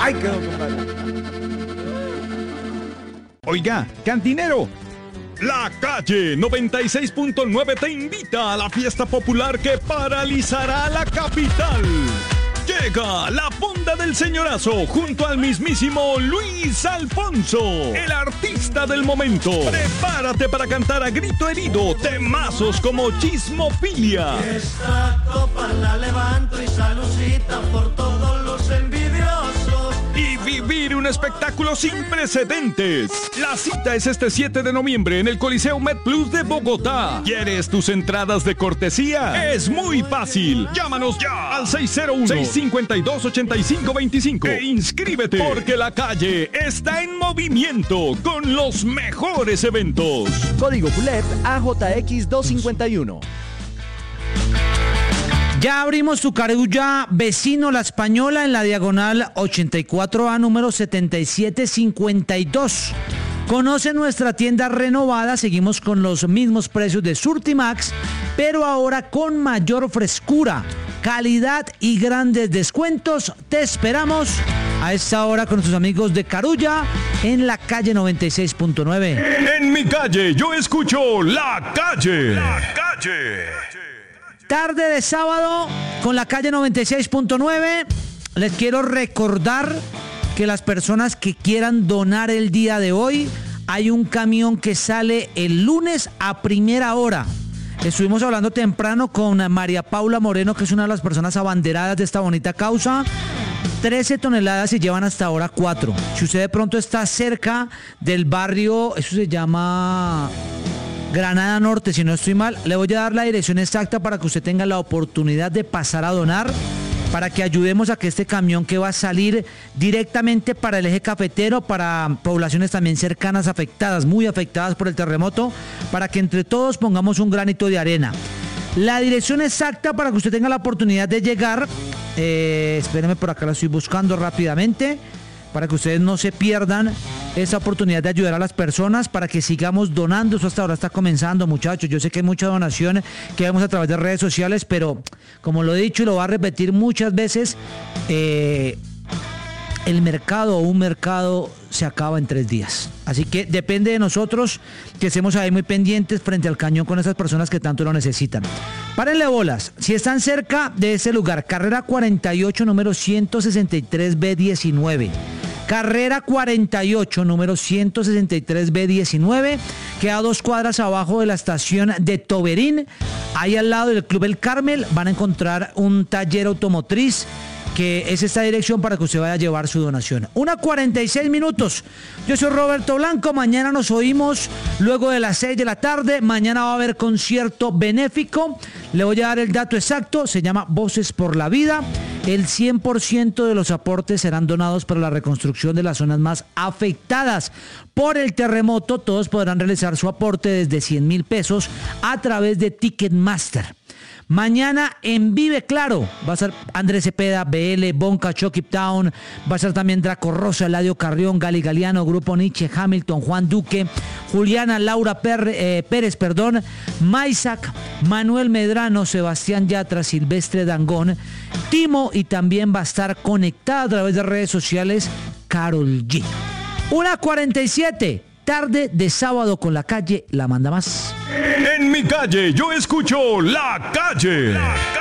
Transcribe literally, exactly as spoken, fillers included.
Ahí quedó, compadre. Oiga, cantinero. La Calle noventa y seis punto nueve te invita a la fiesta popular que paralizará la capital. Llega la Fonda del Señorazo junto al mismísimo Luis Alfonso, el artista del momento. Prepárate para cantar a grito herido temazos como Chismofilia. Esta copa la levanto y salucita por todos los envidiosos. Y vivir un espectáculo sin precedentes. La cita es este siete de noviembre en el Coliseo MedPlus de Bogotá. ¿Quieres tus entradas de cortesía? Es muy fácil. Llámanos ya al seis cero uno, seis cinco dos, ocho cinco dos cinco e inscríbete, porque La Calle está en movimiento con los mejores eventos. Código P U L E P A J X doscientos cincuenta y uno. Ya abrimos tu Carulla Vecino La Española en la diagonal ochenta y cuatro A número setenta y siete cincuenta y dos. Conoce nuestra tienda renovada, seguimos con los mismos precios de Surtimax, pero ahora con mayor frescura, calidad y grandes descuentos. Te esperamos a esta hora con nuestros amigos de Carulla en la calle noventa y seis punto nueve. En mi calle yo escucho La Calle. La Calle. Tarde de sábado con la calle noventa y seis punto nueve. Les quiero recordar que las personas que quieran donar el día de hoy, hay un camión que sale el lunes a primera hora. Estuvimos hablando temprano con María Paula Moreno, que es una de las personas abanderadas de esta bonita causa. trece toneladas y llevan hasta ahora cuatro. Si usted de pronto está cerca del barrio, eso se llama Granada Norte, si no estoy mal, le voy a dar la dirección exacta para que usted tenga la oportunidad de pasar a donar, para que ayudemos a que este camión que va a salir directamente para el eje cafetero, para poblaciones también cercanas afectadas, muy afectadas por el terremoto, para que entre todos pongamos un granito de arena. La dirección exacta para que usted tenga la oportunidad de llegar, eh, espérenme, por acá la estoy buscando rápidamente, para que ustedes no se pierdan esa oportunidad de ayudar a las personas, para que sigamos donando. Eso hasta ahora está comenzando, muchachos. Yo sé que hay mucha donación que vemos a través de redes sociales, pero como lo he dicho y lo voy a repetir muchas veces, eh, el mercado o un mercado se acaba en tres días. Así que depende de nosotros que estemos ahí muy pendientes frente al cañón con esas personas que tanto lo necesitan. Párenle bolas. Si están cerca de ese lugar, carrera cuarenta y ocho, número ciento sesenta y tres B diecinueve. Carrera cuarenta y ocho, número ciento sesenta y tres B diecinueve, queda dos cuadras abajo de la estación de Toberín. Ahí al lado del Club El Carmel van a encontrar un taller automotriz, que es esta dirección para que usted vaya a llevar su donación. Una cuarenta y seis minutos. Yo soy Roberto Blanco. Mañana nos oímos luego de las seis de la tarde. Mañana va a haber concierto benéfico. Le voy a dar el dato exacto. Se llama Voces por la Vida. El cien por ciento de los aportes serán donados para la reconstrucción de las zonas más afectadas por el terremoto. Todos podrán realizar su aporte desde cien mil pesos a través de Ticketmaster. Mañana en Vive Claro va a ser Andrés Cepeda, B L, Bonca, Chucky Town, va a ser también Draco Rosa, Eladio Carrión, Gali Galiano, Grupo Nietzsche, Hamilton, Juan Duque, Juliana Laura Per, eh, Pérez, perdón, Maisac, Manuel Medrano, Sebastián Yatra, Silvestre Dangón, Timo, y también va a estar conectada a través de redes sociales Karol G. una cuarenta y siete. Tarde de sábado con La Calle, la manda más. En mi calle yo escucho La Calle. La